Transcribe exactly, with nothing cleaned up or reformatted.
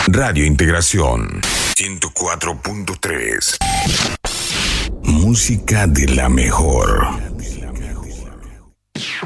Radio Integración ciento cuatro punto tres. Música de la mejor.